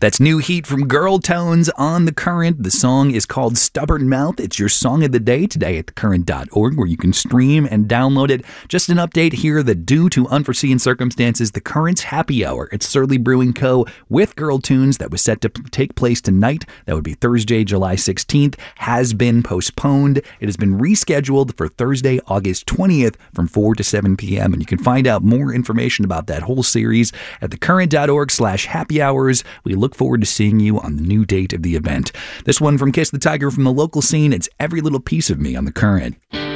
That's new heat from Girl Tones on The Current. The song is called Stubborn Mouth. It's your song of the day today at thecurrent.org, where you can stream and download it. Just an update here that due to unforeseen circumstances, The Current's happy hour at Surly Brewing Co. with Girl Tunes that was set to take place tonight, that would be Thursday, July 16th, has been postponed. It has been rescheduled for Thursday, August 20th from 4 to 7 p.m. And you can find out more information about that whole series at thecurrent.org/happy hours. We look forward to seeing you on the new date of the event. This one from Kiss the Tiger from the local scene. It's Every Little Piece of Me on The Current.